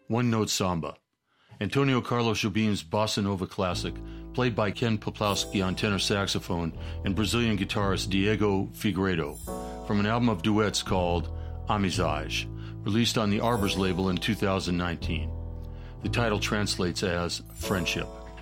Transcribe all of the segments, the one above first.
One Note Samba, Antonio Carlos Jobim's Bossa Nova classic, played by Ken Peplowski on tenor saxophone and Brazilian guitarist Diego Figueiredo, from an album of duets called Amizade, released on the Arbors label in 2019. The title translates as Friendship.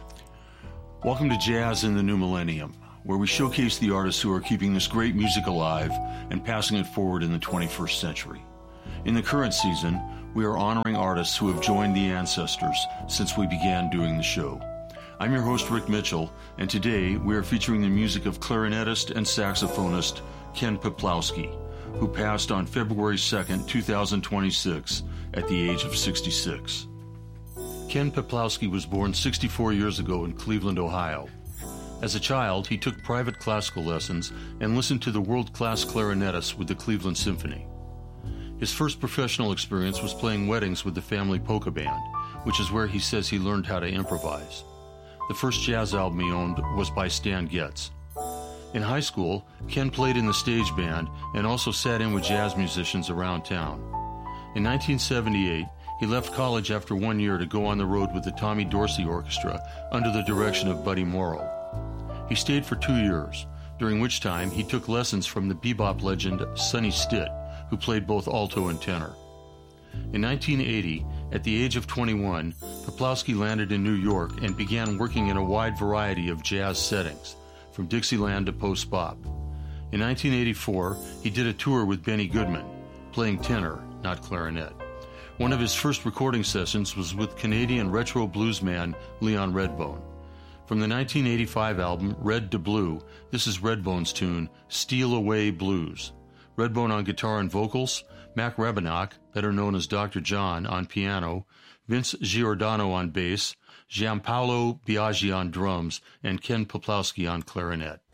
Welcome to Jazz in the New Millennium, where we showcase the artists who are keeping this great music alive and passing it forward in the 21st century. In the current season, we are honoring artists who have joined the ancestors since we began doing the show. I'm your host, Rick Mitchell, and today we are featuring the music of clarinetist and saxophonist Ken Peplowski, who passed on February 2nd, 2026, at the age of 66. Ken Peplowski was born 64 years ago in Cleveland, Ohio. As a child, he took private classical lessons and listened to the world-class clarinetists with the Cleveland Symphony. His first professional experience was playing weddings with the family polka band, which is where he says he learned how to improvise. The first jazz album he owned was by Stan Getz. In high school, Ken played in the stage band and also sat in with jazz musicians around town. In 1978, he left college after 1 year to go on the road with the Tommy Dorsey Orchestra under the direction of Buddy Morrow. He stayed for 2 years, during which time he took lessons from the bebop legend Sonny Stitt, who played both alto and tenor. In 1980, at the age of 21, Peplowski landed in New York and began working in a wide variety of jazz settings, from Dixieland to post-bop. In 1984, he did a tour with Benny Goodman, playing tenor, not clarinet. One of his first recording sessions was with Canadian retro bluesman Leon Redbone. From the 1985 album Red to Blue, this is Redbone's tune, Steal Away Blues. Redbone on guitar and vocals, Mac Rebenach, better known as Dr. John, on piano, Vince Giordano on bass, Gianpaolo Biaggi on drums, and Ken Peplowski on clarinet.